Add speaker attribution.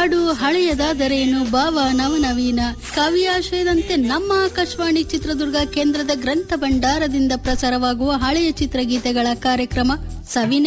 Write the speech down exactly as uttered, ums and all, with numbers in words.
Speaker 1: ಹಾಡು ಹಳೆಯದಾದರೇನು, ಭಾವ ನವನವೀನ, ಕಾವ್ಯಾಶಯದಂತೆ ನಮ್ಮ ಆಕಾಶವಾಣಿ ಚಿತ್ರದುರ್ಗ ಕೇಂದ್ರದ ಗ್ರಂಥ ಭಂಡಾರದಿಂದ ಪ್ರಸಾರವಾಗುವ ಹಳೆಯ ಚಿತ್ರಗೀತೆಗಳ ಕಾರ್ಯಕ್ರಮ ಸವಿನೆ